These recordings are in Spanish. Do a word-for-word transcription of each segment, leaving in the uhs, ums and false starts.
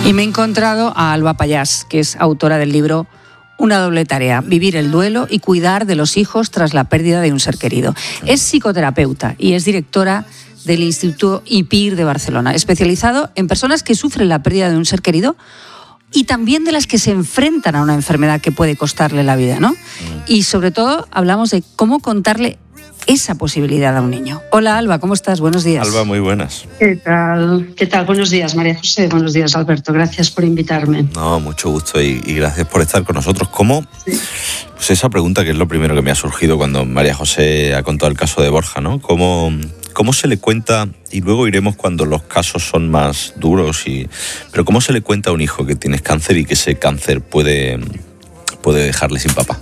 Y me he encontrado a Alba Pallás, que es autora del libro Una doble tarea, vivir el duelo y cuidar de los hijos tras la pérdida de un ser querido. Es psicoterapeuta y es directora del Instituto I P I R de Barcelona, especializado en personas que sufren la pérdida de un ser querido y también de las que se enfrentan a una enfermedad que puede costarle la vida, ¿no? Y sobre todo hablamos de cómo contarle esa posibilidad a un niño. Hola Alba, ¿cómo estás? Buenos días. Alba, muy buenas. ¿Qué tal? ¿Qué tal? Buenos días, María José. Buenos días, Alberto. Gracias por invitarme. No, mucho gusto y, y gracias por estar con nosotros. ¿Cómo? Sí. Pues esa pregunta que es lo primero que me ha surgido cuando María José ha contado el caso de Borja, ¿no? ¿Cómo, cómo se le cuenta, y luego iremos cuando los casos son más duros, y, pero cómo se le cuenta a un hijo que tienes cáncer y que ese cáncer puede, puede dejarle sin papá?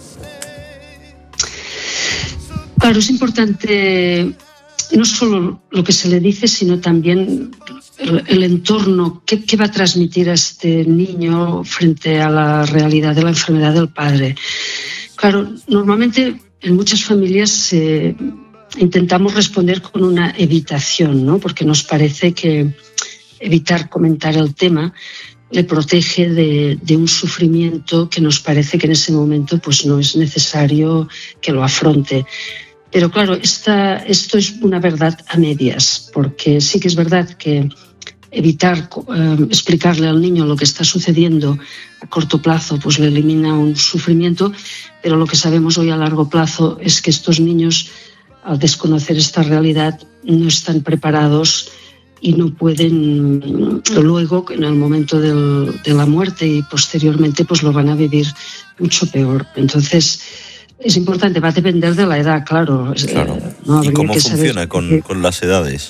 Claro, es importante no solo lo que se le dice, sino también el, el entorno, qué, qué va a transmitir a este niño frente a la realidad de la enfermedad del padre. Claro, normalmente en muchas familias eh, intentamos responder con una evitación, ¿no? Porque nos parece que evitar comentar el tema le protege de, de un sufrimiento que nos parece que en ese momento pues, no es necesario que lo afronte. Pero claro, esta, esto es una verdad a medias, porque sí que es verdad que evitar eh, explicarle al niño lo que está sucediendo a corto plazo pues le elimina un sufrimiento, pero lo que sabemos hoy a largo plazo es que estos niños, al desconocer esta realidad, no están preparados y no pueden luego, en el momento del, de la muerte y posteriormente, pues lo van a vivir mucho peor. Entonces, es importante, va a depender de la edad, claro. Claro. Eh, ¿no? ¿Y cómo que funciona saber... con, con las edades?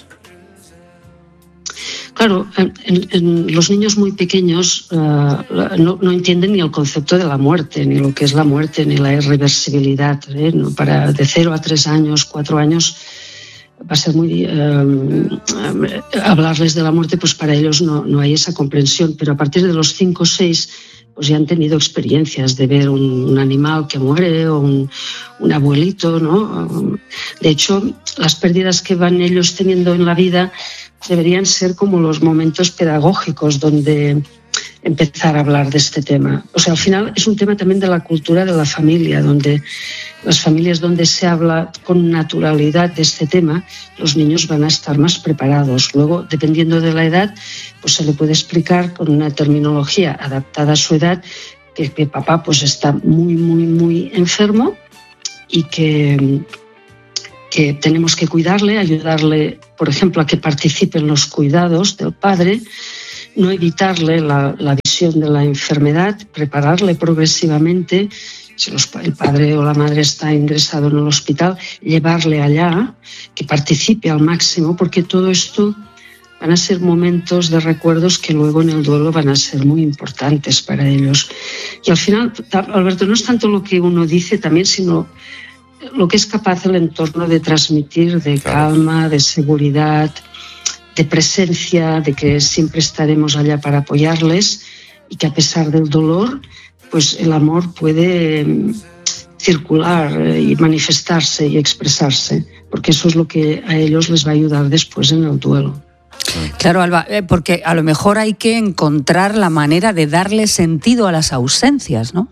Claro, en, en los niños muy pequeños uh, no, no entienden ni el concepto de la muerte, ni lo que es la muerte, ni la irreversibilidad. ¿eh? No, para de cero a tres años, cuatro años, va a ser muy... Uh, hablarles de la muerte, pues para ellos no, no hay esa comprensión, pero a partir de los cinco o seis... pues ya han tenido experiencias de ver un, un animal que muere o un, un abuelito, ¿no? De hecho, las pérdidas que van ellos teniendo en la vida deberían ser como los momentos pedagógicos donde empezar a hablar de este tema. O sea, al final es un tema también de la cultura de la familia, donde las familias donde se habla con naturalidad de este tema, los niños van a estar más preparados. Luego, dependiendo de la edad, pues se le puede explicar con una terminología adaptada a su edad que, que papá pues está muy, muy, muy enfermo y que, que tenemos que cuidarle, ayudarle, por ejemplo, a que participe en los cuidados del padre, no evitarle la, la visión de la enfermedad, prepararle progresivamente. Si los, el padre o la madre está ingresado en el hospital, llevarle allá, que participe al máximo, porque todo esto van a ser momentos de recuerdos que luego en el duelo van a ser muy importantes para ellos. Y al final, Alberto, no es tanto lo que uno dice también, sino lo que es capaz el entorno de transmitir, de calma, de seguridad, de presencia, de que siempre estaremos allá para apoyarles y que a pesar del dolor, pues el amor puede circular y manifestarse y expresarse, porque eso es lo que a ellos les va a ayudar después en el duelo. Claro, Alba, porque a lo mejor hay que encontrar la manera de darle sentido a las ausencias, ¿no?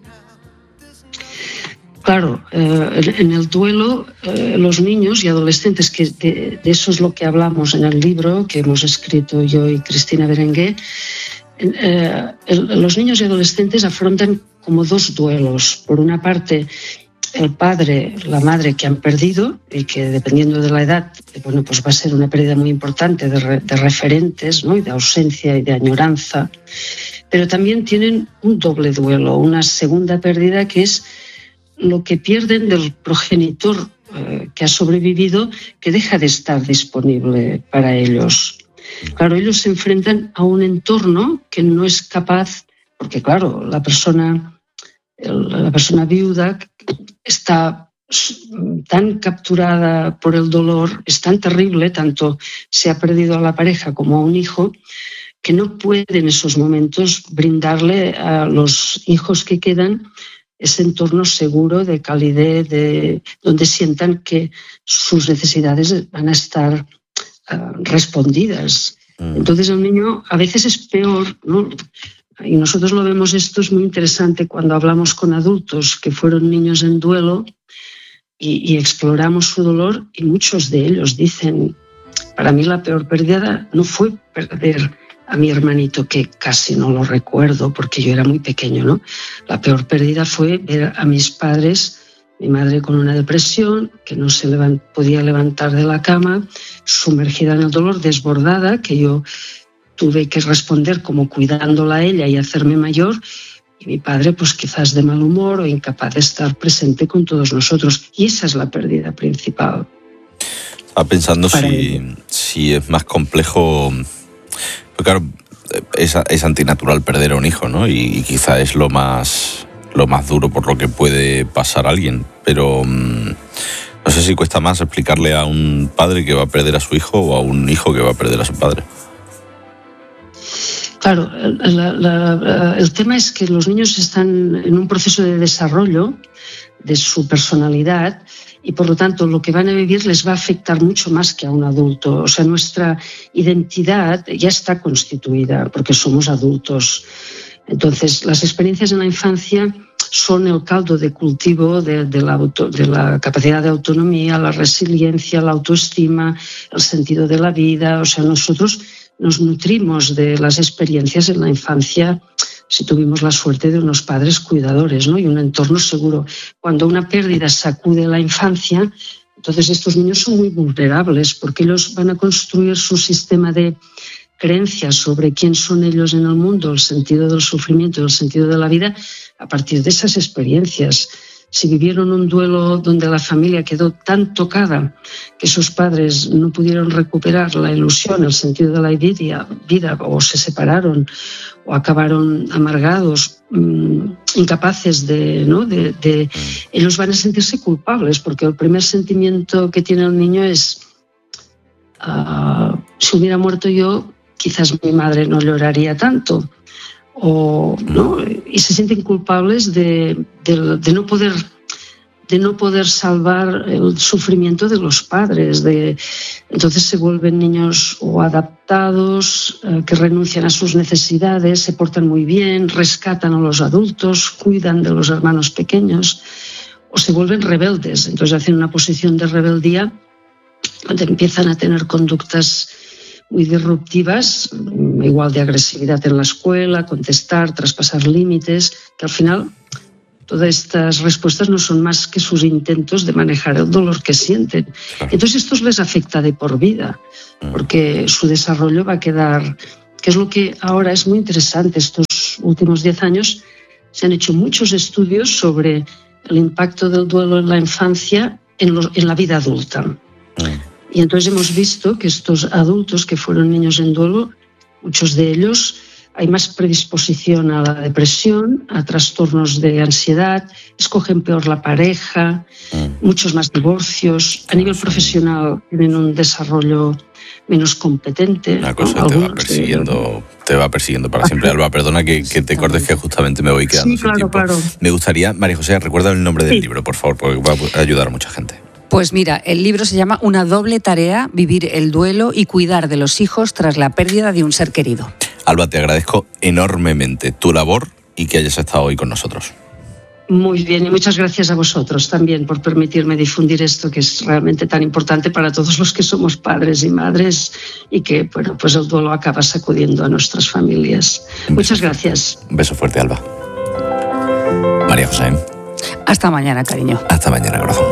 Claro, eh, en el duelo, eh, los niños y adolescentes, que de, de eso es lo que hablamos en el libro que hemos escrito yo y Cristina Berenguer, eh, el, los niños y adolescentes afrontan como dos duelos. Por una parte, el padre, la madre que han perdido y que dependiendo de la edad, bueno, pues va a ser una pérdida muy importante de, re, de referentes, ¿no? Y de ausencia y de añoranza. Pero también tienen un doble duelo, una segunda pérdida que es lo que pierden del progenitor eh, que ha sobrevivido, que deja de estar disponible para ellos. Claro, ellos se enfrentan a un entorno que no es capaz, porque claro, la persona, la persona viuda está tan capturada por el dolor, es tan terrible, tanto se ha perdido a la pareja como a un hijo, que no puede en esos momentos brindarle a los hijos que quedan ese entorno seguro, de calidez, de, donde sientan que sus necesidades van a estar uh, respondidas. Mm. Entonces el niño a veces es peor, ¿no? Y nosotros lo vemos, esto es muy interesante cuando hablamos con adultos que fueron niños en duelo y, y exploramos su dolor, y muchos de ellos dicen, para mí la peor pérdida no fue perder a mi hermanito, que casi no lo recuerdo porque yo era muy pequeño, ¿no? La peor pérdida fue ver a mis padres, mi madre con una depresión, que no se levant- podía levantar de la cama, sumergida en el dolor, desbordada, que yo tuve que responder como cuidándola a ella y hacerme mayor, y mi padre pues quizás de mal humor o incapaz de estar presente con todos nosotros. Y esa es la pérdida principal. Estaba pensando si, si es más complejo, porque claro, es, es antinatural perder a un hijo, ¿no? Y, y quizá es lo más, lo más duro por lo que puede pasar a alguien, pero mmm, no sé si cuesta más explicarle a un padre que va a perder a su hijo o a un hijo que va a perder a su padre. Claro, la, la, el tema es que los niños están en un proceso de desarrollo de su personalidad y por lo tanto lo que van a vivir les va a afectar mucho más que a un adulto. O sea, nuestra identidad ya está constituida porque somos adultos. Entonces, las experiencias en la infancia son el caldo de cultivo de, de, la, auto, de la capacidad de autonomía, la resiliencia, la autoestima, el sentido de la vida. O sea, nosotros nos nutrimos de las experiencias en la infancia si tuvimos la suerte de unos padres cuidadores, ¿no? Y un entorno seguro. Cuando una pérdida sacude la infancia, entonces estos niños son muy vulnerables porque ellos van a construir su sistema de creencias sobre quién son ellos en el mundo, el sentido del sufrimiento, el sentido de la vida, a partir de esas experiencias. Si vivieron un duelo donde la familia quedó tan tocada que sus padres no pudieron recuperar la ilusión, el sentido de la vida, vida o se separaron o acabaron amargados, mmm, incapaces de, ¿no? de, de... Ellos van a sentirse culpables porque el primer sentimiento que tiene el niño es uh, si hubiera muerto yo, quizás mi madre no lloraría tanto. O, ¿no? Y se sienten culpables de, de, de, no poder, de no poder salvar el sufrimiento de los padres. De, entonces se vuelven niños o adaptados, eh, que renuncian a sus necesidades, se portan muy bien, rescatan a los adultos, cuidan de los hermanos pequeños, o se vuelven rebeldes. Entonces hacen una posición de rebeldía donde empiezan a tener conductas muy disruptivas, igual de agresividad en la escuela, contestar, traspasar límites, que al final todas estas respuestas no son más que sus intentos de manejar el dolor que sienten. Entonces esto les afecta de por vida, porque su desarrollo va a quedar, que es lo que ahora es muy interesante. Estos últimos diez años se han hecho muchos estudios sobre el impacto del duelo en la infancia en, los, en la vida adulta. Y entonces hemos visto que estos adultos que fueron niños en duelo, muchos de ellos, hay más predisposición a la depresión, a trastornos de ansiedad, escogen peor la pareja, mm. muchos más divorcios. A nivel profesional tienen un desarrollo menos competente. Una cosa ¿no? te va persiguiendo, te va persiguiendo para siempre. Alba, perdona que, que te cortes, que justamente me voy quedando sí, sin claro, tiempo. Claro. Me gustaría, María José, recuerda el nombre del sí. libro, por favor, porque va a ayudar a mucha gente. Pues mira, el libro se llama Una doble tarea, vivir el duelo y cuidar de los hijos tras la pérdida de un ser querido. Alba, te agradezco enormemente tu labor y que hayas estado hoy con nosotros. Muy bien, y muchas gracias a vosotros también por permitirme difundir esto que es realmente tan importante para todos los que somos padres y madres y que, bueno, pues el duelo acaba sacudiendo a nuestras familias. Muchas gracias. Un beso fuerte, Alba. María José. Hasta mañana, cariño. Hasta mañana, corazón.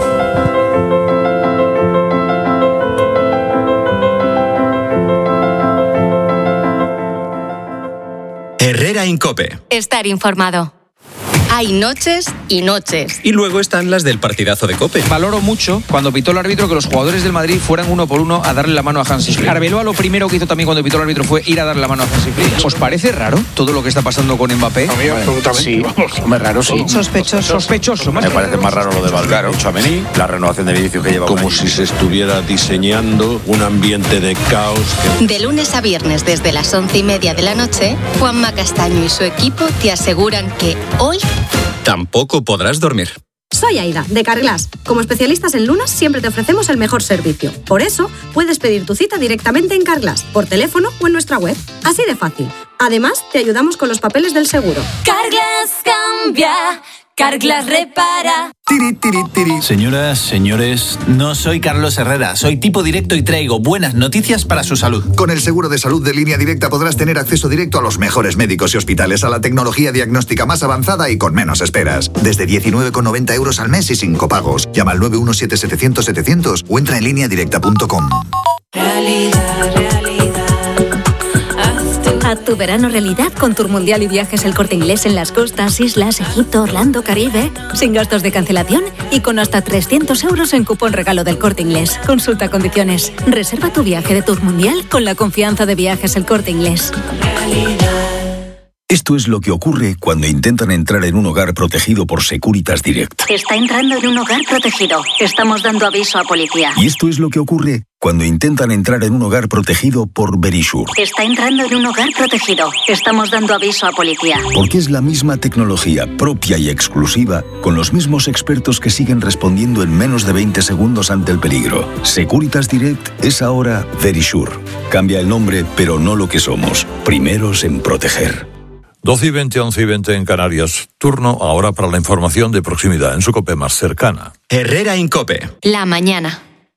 Herrera en COPE. Estar informado. Hay noches y noches. Y luego están las del partidazo de COPE. Valoro mucho cuando pitó el árbitro que los jugadores del Madrid fueran uno por uno a darle la mano a Hansi Flick. Arbeloa lo primero que hizo también cuando pitó el árbitro fue ir a darle la mano a Hansi Flick. ¿Os parece raro todo lo que está pasando con Mbappé? A mí absolutamente. Sí, hombre, raro sí. Sospechoso. Sospechoso. Más Me parece más raro lo de Valverde, Tchouaméni, la renovación de Vinicius que lleva como si se estuviera diseñando un ambiente de caos. Que... De lunes a viernes desde las once y media de la noche, Juanma Castaño y su equipo te aseguran que hoy tampoco podrás dormir. Soy Aida, de Carglass. Como especialistas en lunas, siempre te ofrecemos el mejor servicio. Por eso, puedes pedir tu cita directamente en Carglass, por teléfono o en nuestra web. Así de fácil. Además, te ayudamos con los papeles del seguro. Carglass cambia, Carglass repara. Tiri, tiri, tiri. Señoras, señores, no soy Carlos Herrera, soy tipo directo y traigo buenas noticias para su salud. Con el seguro de salud de Línea Directa podrás tener acceso directo a los mejores médicos y hospitales, a la tecnología diagnóstica más avanzada y con menos esperas. Desde diecinueve con noventa euros al mes y sin copagos. Llama al nueve uno siete setecientos setecientos o entra en línea directa punto com. Realidad, realidad. Haz tu verano realidad con Tour Mundial y Viajes El Corte Inglés en las costas, islas, Egipto, Orlando, Caribe. Sin gastos de cancelación y con hasta trescientos euros en cupón regalo del Corte Inglés. Consulta condiciones. Reserva tu viaje de Tour Mundial con la confianza de Viajes El Corte Inglés. Esto es lo que ocurre cuando intentan entrar en un hogar protegido por Securitas Direct. Está entrando en un hogar protegido. Estamos dando aviso a policía. Y esto es lo que ocurre cuando intentan entrar en un hogar protegido por Verisure. Está entrando en un hogar protegido. Estamos dando aviso a policía. Porque es la misma tecnología propia y exclusiva, con los mismos expertos que siguen respondiendo en menos de veinte segundos ante el peligro. Securitas Direct es ahora Verisure. Cambia el nombre, pero no lo que somos. Primeros en proteger. doce y veinte, once y veinte en Canarias. Turno ahora para la información de proximidad en su COPE más cercana. Herrera Incope. La mañana.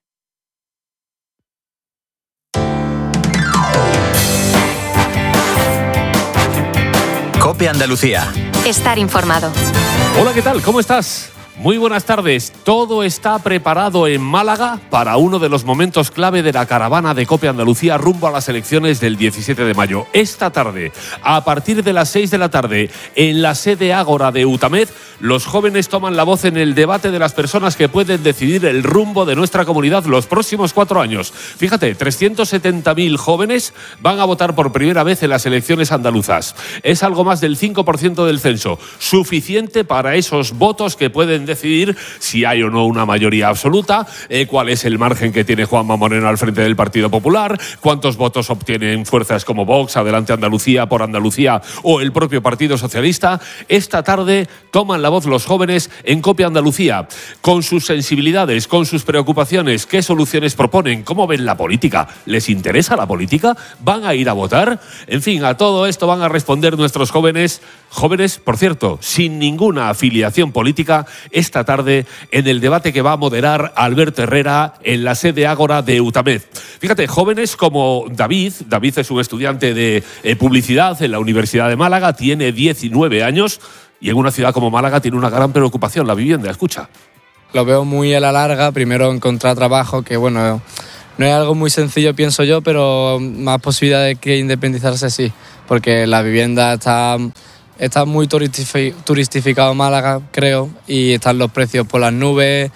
COPE Andalucía. Estar informado. Hola, ¿qué tal? ¿Cómo estás? Muy buenas tardes. Todo está preparado en Málaga para uno de los momentos clave de la caravana de COPE Andalucía rumbo a las elecciones del diecisiete de mayo. Esta tarde, a partir de las seis de la tarde, en la sede Ágora de Utamed, los jóvenes toman la voz en el debate de las personas que pueden decidir el rumbo de nuestra comunidad los próximos cuatro años. Fíjate, trescientos setenta mil jóvenes van a votar por primera vez en las elecciones andaluzas. Es algo más del cinco por ciento del censo, suficiente para esos votos que pueden decidir si hay o no una mayoría absoluta, eh, cuál es el margen que tiene Juanma Moreno al frente del Partido Popular, cuántos votos obtienen fuerzas como Vox, Adelante Andalucía, Por Andalucía o el propio Partido Socialista. Esta tarde toman la voz los jóvenes en COPE Andalucía, con sus sensibilidades, con sus preocupaciones, qué soluciones proponen, cómo ven la política, ¿les interesa la política? ¿Van a ir a votar? En fin, a todo esto van a responder nuestros jóvenes, jóvenes, por cierto, sin ninguna afiliación política, esta tarde en el debate que va a moderar Alberto Herrera en la sede Ágora de Utamed. Fíjate, jóvenes como David, David es un estudiante de eh, publicidad en la Universidad de Málaga, tiene diecinueve años y en una ciudad como Málaga tiene una gran preocupación, la vivienda, escucha. Lo veo muy a la larga, primero encontrar trabajo, que bueno, no es algo muy sencillo pienso yo, pero más posibilidad de que independizarse sí, porque la vivienda está... Está muy turistificado Málaga, creo, y están los precios por las nubes,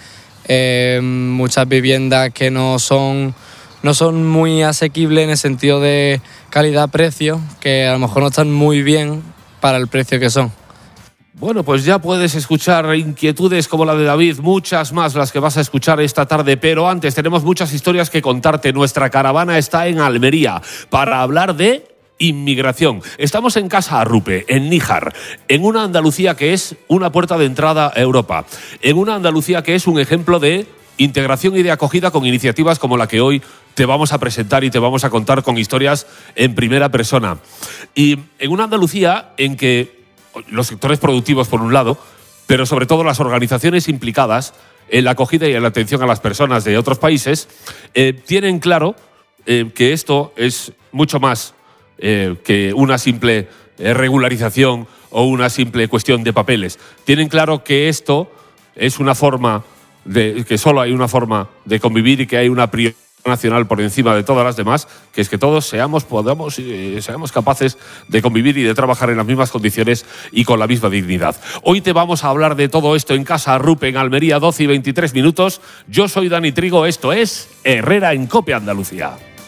eh, muchas viviendas que no son, no son muy asequibles en el sentido de calidad-precio, que a lo mejor no están muy bien para el precio que son. Bueno, pues ya puedes escuchar inquietudes como la de David, muchas más las que vas a escuchar esta tarde, pero antes tenemos muchas historias que contarte. Nuestra caravana está en Almería para hablar de inmigración. Estamos en Casa Arrupe, en Níjar, en una Andalucía que es una puerta de entrada a Europa, en una Andalucía que es un ejemplo de integración y de acogida con iniciativas como la que hoy te vamos a presentar y te vamos a contar con historias en primera persona. Y en una Andalucía en que los sectores productivos, por un lado, pero sobre todo las organizaciones implicadas en la acogida y en la atención a las personas de otros países, eh, tienen claro eh, que esto es mucho más Eh, que una simple eh, regularización o una simple cuestión de papeles. Tienen claro que esto es una forma de que solo hay una forma de convivir y que hay una prioridad nacional por encima de todas las demás, que es que todos seamos, podamos, eh, seamos capaces de convivir y de trabajar en las mismas condiciones y con la misma dignidad. Hoy te vamos a hablar de todo esto en Casa Arrupe, en Almería, doce y veintitrés minutos. Yo soy Dani Trigo, esto es Herrera en COPE Andalucía.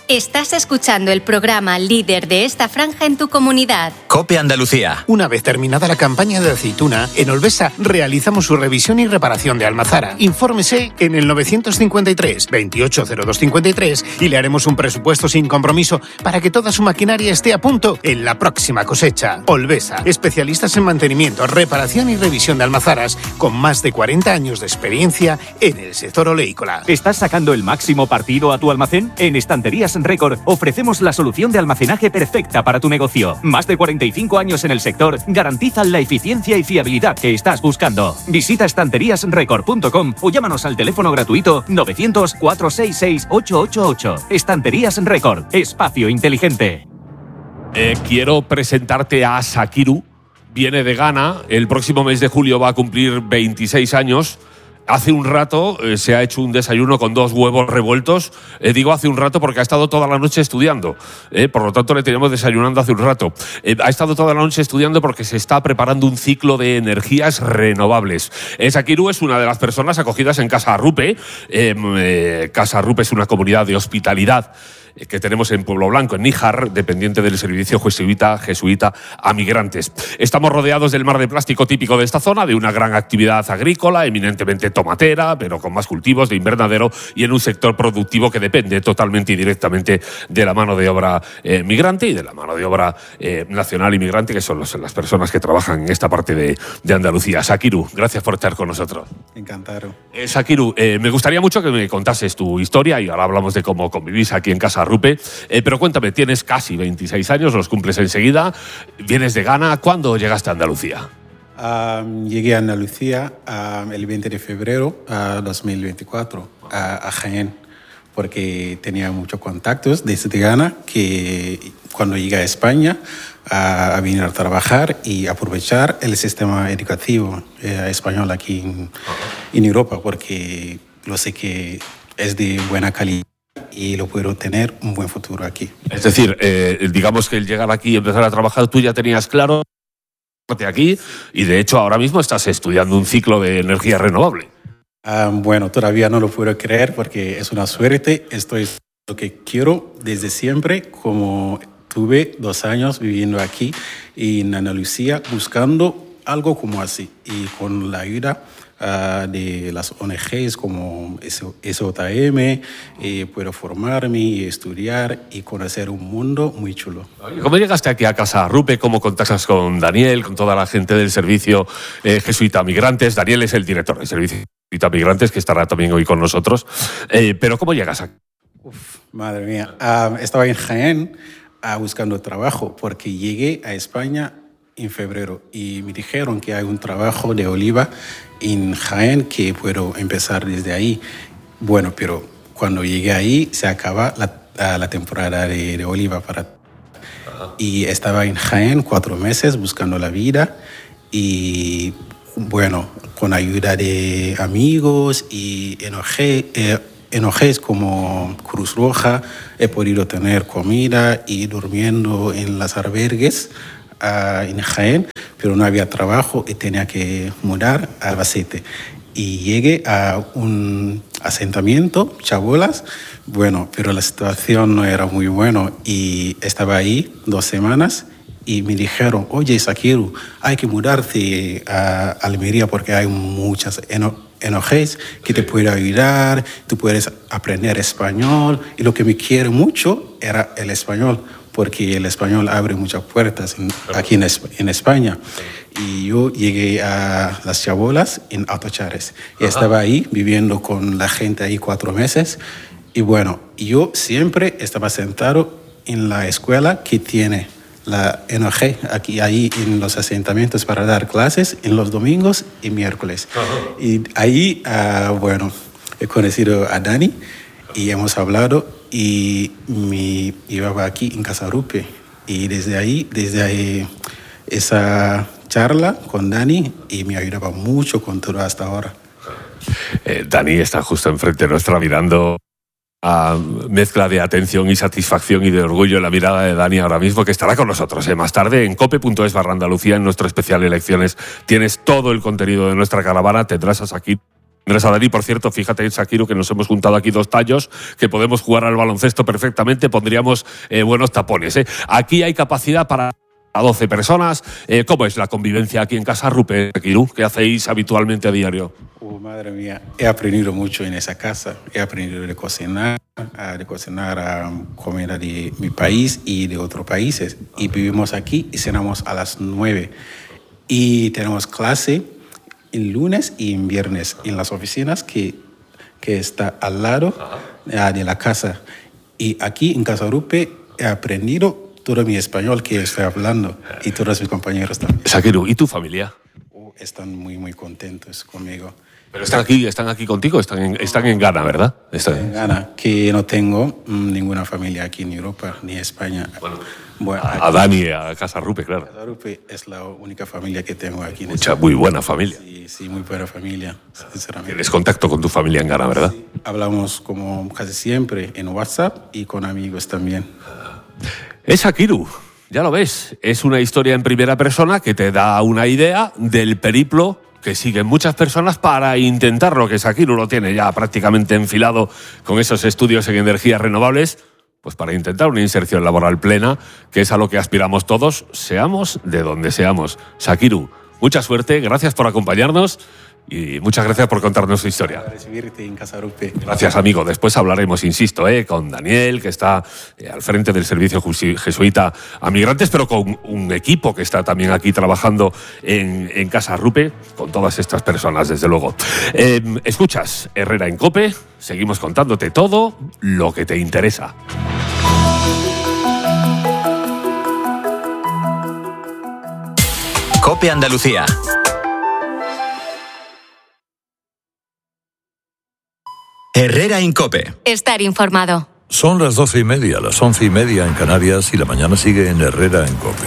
Estás escuchando el programa líder de esta franja en tu comunidad. COPE Andalucía. Una vez terminada la campaña de aceituna, en Olvesa realizamos su revisión y reparación de almazara. Infórmese en el novecientos cincuenta y tres, veintiocho cero dos cincuenta y tres y le haremos un presupuesto sin compromiso para que toda su maquinaria esté a punto en la próxima cosecha. Olvesa, especialistas en mantenimiento, reparación y revisión de almazaras, con más de cuarenta años de experiencia en el sector oleícola. ¿Estás sacando el máximo partido a tu almacén? En Estanterías Record ofrecemos la solución de almacenaje perfecta para tu negocio. Más de cuarenta y cinco años en el sector garantizan la eficiencia y fiabilidad que estás buscando. Visita estanterías record punto com o llámanos al teléfono gratuito novecientos, cuatrocientos sesenta y seis, ochocientos ochenta y ocho. Estanterías Record, espacio inteligente. Eh, quiero presentarte a Sakiru. Viene de Ghana. El próximo mes de julio va a cumplir veintiséis años. Hace un rato eh, se ha hecho un desayuno con dos huevos revueltos. Eh, digo hace un rato porque ha estado toda la noche estudiando. Eh, por lo tanto, le teníamos desayunando hace un rato. Eh, ha estado toda la noche estudiando porque se está preparando un ciclo de energías renovables. Eh, Sakiru es una de las personas acogidas en Casa Rupe. Eh, eh, Casa Rupe es una comunidad de hospitalidad que tenemos en Pueblo Blanco, en Níjar, dependiente del servicio jesuita, jesuita a migrantes. Estamos rodeados del mar de plástico típico de esta zona, de una gran actividad agrícola, eminentemente tomatera, pero con más cultivos de invernadero y en un sector productivo que depende totalmente y directamente de la mano de obra eh, migrante y de la mano de obra eh, nacional inmigrante, que son los, las personas que trabajan en esta parte de, de Andalucía. Sakiru, gracias por estar con nosotros. Encantado. Eh, Sakiru, eh, me gustaría mucho que me contases tu historia y ahora hablamos de cómo convivís aquí en Casa Rupe, eh, pero cuéntame, tienes casi veintiséis años, los cumples enseguida, vienes de Ghana. ¿Cuándo llegaste a Andalucía? Um, llegué a Andalucía um, el veinte de febrero de uh, dos mil veinticuatro uh, a Jaén, porque tenía muchos contactos desde Ghana que cuando llegué a España uh, a venir a trabajar y aprovechar el sistema educativo uh, español aquí en, en Europa, porque lo sé que es de buena calidad y lo puedo tener un buen futuro aquí. Es decir, eh, digamos que el llegar aquí y empezar a trabajar, tú ya tenías claro aquí y de hecho ahora mismo estás estudiando un ciclo de energía renovable. Um, bueno, todavía no lo puedo creer porque es una suerte. Estoy lo que quiero desde siempre, como tuve dos años viviendo aquí en Andalucía buscando algo como así y con la ayuda Uh, de las O N Ges como S J M, eh, puedo formarme y estudiar y conocer un mundo muy chulo. ¿Cómo llegaste aquí a Casa Rupe? ¿Cómo contactas con Daniel, con toda la gente del servicio eh, jesuita a migrantes? Daniel es el director del servicio jesuita a migrantes, que estará también hoy con nosotros. Eh, pero ¿cómo llegas aquí? Uf, madre mía. Uh, estaba en Jaén uh, buscando trabajo porque llegué a España en febrero y me dijeron que hay un trabajo de oliva en Jaén que puedo empezar desde ahí. Bueno, pero cuando llegué ahí se acaba la, la temporada de, de oliva para... Y estaba en Jaén cuatro meses buscando la vida y bueno, con ayuda de amigos y O N G, eh, O N Ges como Cruz Roja he podido tener comida y durmiendo en los albergues Uh, en Jaén, pero no había trabajo y tenía que mudar a Albacete. Y llegué a un asentamiento, Chabolas, bueno, pero la situación no era muy buena y estaba ahí dos semanas y me dijeron, oye, Sakiru, hay que mudarte a Almería porque hay muchas O N Ges que te pueden ayudar, tú puedes aprender español y lo que me quiere mucho era el español, porque el español abre muchas puertas en, aquí en, en España. Y yo llegué a las Chabolas en Autochares. Y estaba ahí viviendo con la gente ahí cuatro meses. Y bueno, yo siempre estaba sentado en la escuela que tiene la O N G aquí ahí en los asentamientos para dar clases en los domingos y miércoles. Uh-huh. Y ahí, uh, bueno, he conocido a Dani y hemos hablado y me llevaba aquí en Casa Rupe y desde ahí, desde ahí, esa charla con Dani y me ayudaba mucho con todo hasta ahora. Eh, Dani está justo enfrente nuestra mirando a mezcla de atención y satisfacción y de orgullo en la mirada de Dani ahora mismo, que estará con nosotros eh, más tarde en cope punto es barra Andalucía en nuestro especial Elecciones. Tienes todo el contenido de nuestra caravana, tendrás a Sakiru Gracias a Dani, por cierto, fíjate, Shakiru, que nos hemos juntado aquí dos tallos, que podemos jugar al baloncesto perfectamente, pondríamos eh, buenos tapones. ¿eh? Aquí hay capacidad para a doce personas. Eh, ¿Cómo es la convivencia aquí en Casa Rupe, Shakiru? ¿Qué hacéis habitualmente a diario? Oh, madre mía, he aprendido mucho en esa casa. He aprendido de cocinar, de cocinar um, comida de mi país y de otros países. Y vivimos aquí y cenamos a las nueve. Y tenemos clase en lunes y en viernes en las oficinas que, que está al lado uh, de la casa. Y aquí en Casa Rupe he aprendido todo mi español que estoy hablando y todos mis compañeros también. Shakiru, ¿y tu familia? Oh, están muy, muy contentos conmigo. Pero están aquí, están aquí contigo, están en, están en Ghana, ¿verdad? Están en Ghana, que no tengo mmm, ninguna familia aquí en Europa ni en España. Bueno, bueno, a, a Dani, a Casa Rupe, claro. Casa Rupe es la única familia que tengo aquí. En Mucha, España. muy buena familia. Sí, sí, muy buena familia, sinceramente. Tienes contacto con tu familia en Ghana, ¿verdad? Sí, hablamos como casi siempre en WhatsApp y con amigos también. Es Shakiru, ya lo ves, es una historia en primera persona que te da una idea del periplo que siguen muchas personas para intentarlo, que Shakiru lo tiene ya prácticamente enfilado con esos estudios en energías renovables, pues para intentar una inserción laboral plena, que es a lo que aspiramos todos, seamos de donde seamos. Shakiru, mucha suerte, gracias por acompañarnos y muchas gracias por contarnos tu historia. Para recibirte en Casa Rupe. Gracias, amigo. Después hablaremos, insisto, eh, con Daniel, que está eh, al frente del servicio jesuita a migrantes, pero con un equipo que está también aquí trabajando en, en Casa Rupe, con todas estas personas, desde luego. Eh, escuchas Herrera en COPE, seguimos contándote todo lo que te interesa. COPE Andalucía. Herrera en COPE. Estar informado. Son las doce y media, las once y media en Canarias y la mañana sigue en Herrera en COPE.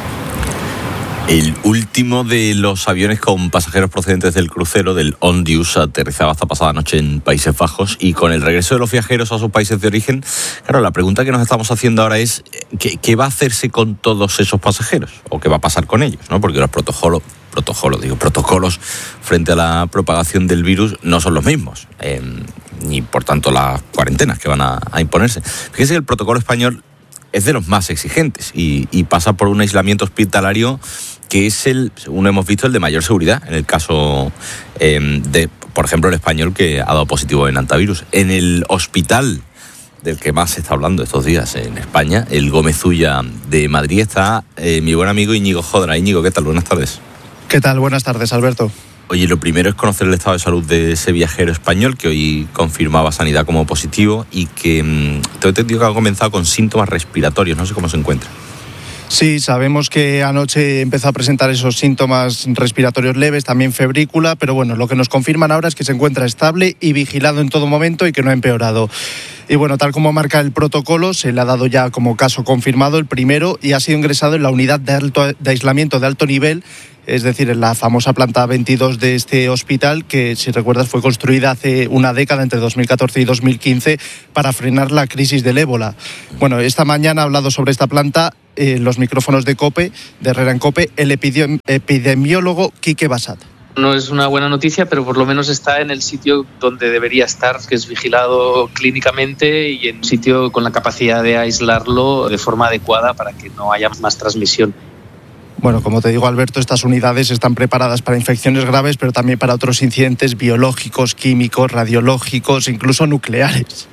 El último de los aviones con pasajeros procedentes del crucero del Ondius aterrizaba esta pasada noche en Países Bajos y con el regreso de los viajeros a sus países de origen, claro, la pregunta que nos estamos haciendo ahora es ¿qué, qué va a hacerse con todos esos pasajeros? ¿O qué va a pasar con ellos? ¿No? Porque los protocolos, protocolos, digo, protocolos frente a la propagación del virus no son los mismos. Eh, ni por tanto las cuarentenas que van a, a imponerse. Fíjese que el protocolo español es de los más exigentes y, y pasa por un aislamiento hospitalario que es el, según hemos visto, el de mayor seguridad, en el caso eh, de, por ejemplo, el español que ha dado positivo en antivirus. En el hospital del que más se está hablando estos días en España, el Gómez Ulla de Madrid, está eh, mi buen amigo Íñigo Jodra. Íñigo, ¿qué tal? Buenas tardes. ¿Qué tal? Buenas tardes, Alberto. Oye, lo primero es conocer el estado de salud de ese viajero español que hoy confirmaba sanidad como positivo y que mmm, te he entendido que ha comenzado con síntomas respiratorios. No sé cómo se encuentra. Sí, sabemos que anoche empezó a presentar esos síntomas respiratorios leves, también febrícula, pero bueno, lo que nos confirman ahora es que se encuentra estable y vigilado en todo momento y que no ha empeorado. Y bueno, tal como marca el protocolo, se le ha dado ya como caso confirmado el primero y ha sido ingresado en la unidad de, alto, de aislamiento de alto nivel, es decir, en la famosa planta veintidós de este hospital, que si recuerdas fue construida hace una década, entre dos mil catorce y dos mil quince, para frenar la crisis del ébola. Bueno, esta mañana ha hablado sobre esta planta en eh, los micrófonos de COPE, de Herrera en COPE, el epidemi- epidemiólogo Quique Bassat. No es una buena noticia, pero por lo menos está en el sitio donde debería estar, que es vigilado clínicamente y en un sitio con la capacidad de aislarlo de forma adecuada para que no haya más transmisión. Bueno, como te digo, Alberto, estas unidades están preparadas para infecciones graves, pero también para otros incidentes biológicos, químicos, radiológicos, incluso nucleares.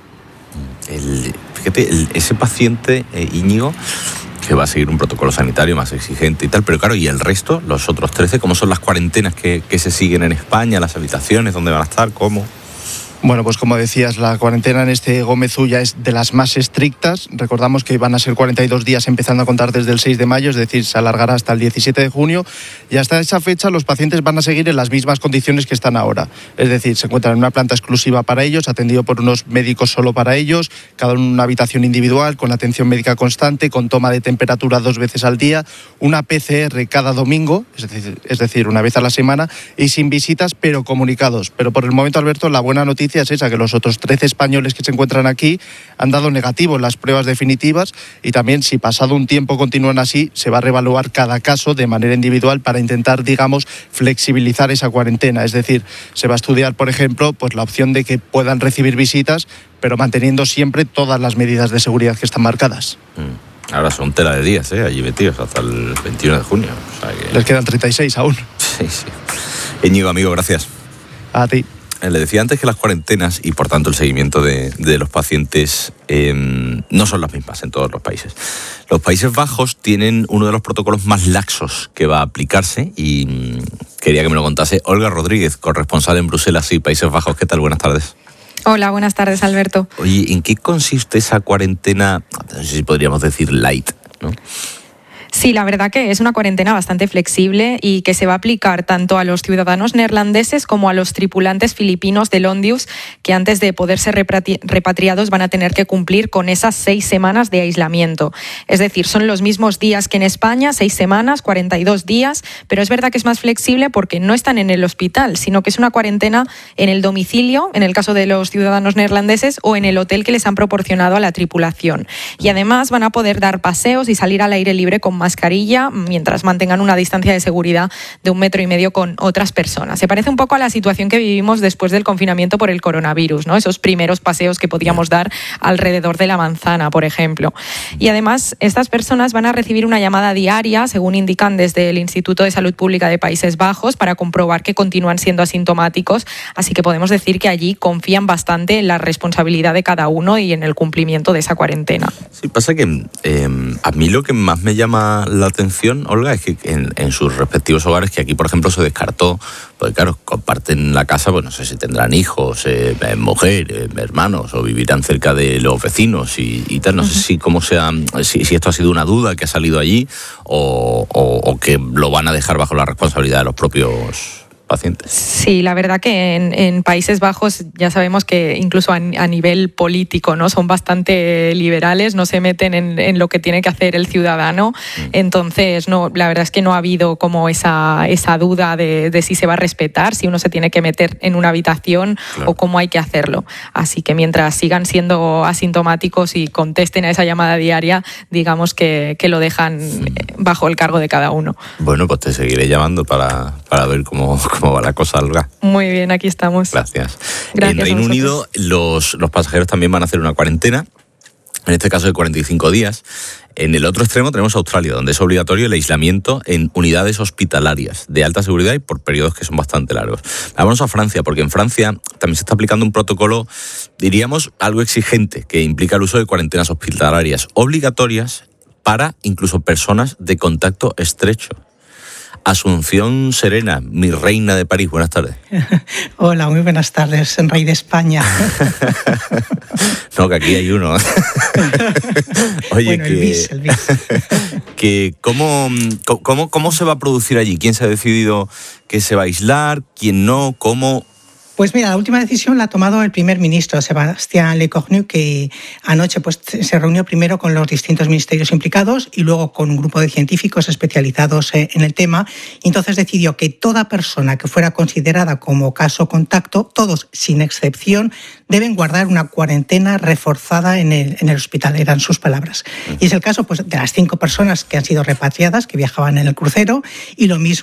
El, fíjate, el, ese paciente, eh, Íñigo, que va a seguir un protocolo sanitario más exigente y tal, pero claro, ¿y el resto, los otros trece, cómo son las cuarentenas que, que se siguen en España, las habitaciones, dónde van a estar, cómo? Bueno, pues como decías, la cuarentena en este Gómez Ulla es de las más estrictas. Recordamos que van a ser cuarenta y dos días empezando a contar desde el seis de mayo, es decir, se alargará hasta el diecisiete de junio. Y hasta esa fecha los pacientes van a seguir en las mismas condiciones que están ahora. Es decir, se encuentran en una planta exclusiva para ellos, atendido por unos médicos solo para ellos, cada uno en una habitación individual, con atención médica constante, con toma de temperatura dos veces al día, una P C R cada domingo, es decir, es decir, una vez a la semana, y sin visitas, pero comunicados. Pero por el momento, Alberto, la buena noticia noticia es esa, que los otros trece españoles que se encuentran aquí han dado negativo en las pruebas definitivas y también si pasado un tiempo continúan así, se va a reevaluar cada caso de manera individual para intentar, digamos, flexibilizar esa cuarentena. Es decir, se va a estudiar, por ejemplo, pues la opción de que puedan recibir visitas, pero manteniendo siempre todas las medidas de seguridad que están marcadas. Mm. Ahora son tela de días, ¿eh? Allí metidos hasta el veintiuno de junio. O sea que... Les quedan treinta y seis aún. Sí, sí. Íñigo, amigo, gracias. A ti. Le decía antes que las cuarentenas y por tanto el seguimiento de, de los pacientes eh, no son las mismas en todos los países. Los Países Bajos tienen uno de los protocolos más laxos que va a aplicarse y mmm, quería que me lo contase Olga Rodríguez, corresponsal en Bruselas y Países Bajos. ¿Qué tal? Buenas tardes. Hola, buenas tardes, Alberto. Oye, ¿en qué consiste esa cuarentena, no sé si podríamos decir light, ¿no? Sí, la verdad que es una cuarentena bastante flexible y que se va a aplicar tanto a los ciudadanos neerlandeses como a los tripulantes filipinos del Ondius, que antes de poder ser repatri- repatriados van a tener que cumplir con esas seis semanas de aislamiento. Es decir, son los mismos días que en España, seis semanas, cuarenta y dos días, pero es verdad que es más flexible porque no están en el hospital, sino que es una cuarentena en el domicilio, en el caso de los ciudadanos neerlandeses, o en el hotel que les han proporcionado a la tripulación. Y además van a poder dar paseos y salir al aire libre con mascarilla mientras mantengan una distancia de seguridad de un metro y medio con otras personas. Se parece un poco a la situación que vivimos después del confinamiento por el coronavirus, ¿no? Esos primeros paseos que podíamos dar alrededor de la manzana, por ejemplo. Y además, estas personas van a recibir una llamada diaria, según indican desde el Instituto de Salud Pública de Países Bajos, para comprobar que continúan siendo asintomáticos. Así que podemos decir que allí confían bastante en la responsabilidad de cada uno y en el cumplimiento de esa cuarentena. Sí, pasa que eh, a mí lo que más me llama la atención, Olga, es que en, en sus respectivos hogares, que aquí, por ejemplo, se descartó, porque claro, comparten la casa, pues no sé si tendrán hijos, eh, mujer, eh, hermanos, o vivirán cerca de los vecinos y, y tal. No uh-huh. sé si cómo sea, si, si esto ha sido una duda que ha salido allí o, o, o que lo van a dejar bajo la responsabilidad de los propios pacientes. Sí, la verdad que en, en Países Bajos ya sabemos que incluso a, a nivel político, ¿no? Son bastante liberales, no se meten en, en lo que tiene que hacer el ciudadano. Mm. Entonces, no, la verdad es que no ha habido como esa, esa duda de, de si se va a respetar, si uno se tiene que meter en una habitación claro. o cómo hay que hacerlo. Así que mientras sigan siendo asintomáticos y contesten a esa llamada diaria, digamos que, que lo dejan mm. bajo el cargo de cada uno. Bueno, pues te seguiré llamando para, para ver cómo ¿Cómo va la cosa, Olga? Muy bien, aquí estamos. Gracias. Gracias en Reino Unido, los, los pasajeros también van a hacer una cuarentena, en este caso de cuarenta y cinco días. En el otro extremo tenemos Australia, donde es obligatorio el aislamiento en unidades hospitalarias de alta seguridad y por periodos que son bastante largos. Vámonos a Francia, porque en Francia también se está aplicando un protocolo, diríamos, algo exigente, que implica el uso de cuarentenas hospitalarias obligatorias para incluso personas de contacto estrecho. Asunción Serena, mi reina de París, buenas tardes. Hola, muy buenas tardes, rey de España. No, que aquí hay uno. Oye, bueno, que, el bis, el bis. que ¿cómo, cómo, ¿cómo se va a producir allí? ¿Quién se ha decidido que se va a aislar? ¿Quién no? ¿Cómo...? Pues mira, la última decisión la ha tomado el primer ministro, Sébastien Lecornu, que anoche pues, se reunió primero con los distintos ministerios implicados y luego con un grupo de científicos especializados en el tema. Y entonces decidió que toda persona que fuera considerada como caso contacto, todos sin excepción, deben guardar una cuarentena reforzada en el, en el hospital, eran sus palabras. Y es el caso pues, de las cinco personas que han sido repatriadas, que viajaban en el crucero, y lo mismo